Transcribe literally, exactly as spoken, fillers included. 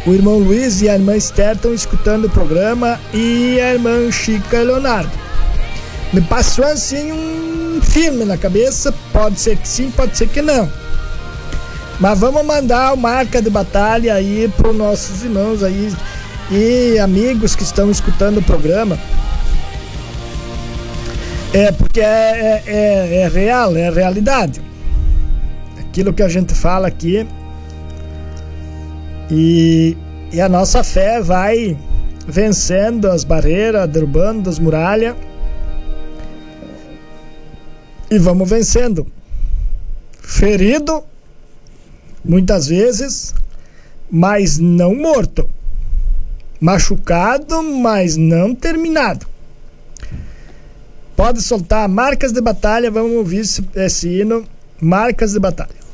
O irmão Luiz e a irmã Esther estão escutando o programa e a irmã Chica Leonardo. Me passou assim um filme na cabeça, pode ser que sim, pode ser que não. Mas vamos mandar o Marca de Batalha aí para os nossos irmãos aí e amigos que estão escutando o programa. É porque é, é, é, é real, é realidade. Aquilo que a gente fala aqui. E, e a nossa fé vai vencendo as barreiras, derrubando as muralhas. E vamos vencendo. Ferido, muitas vezes, mas não morto. Machucado, mas não terminado. Pode soltar Marcas de Batalha, vamos ouvir esse, esse hino, Marcas de Batalha.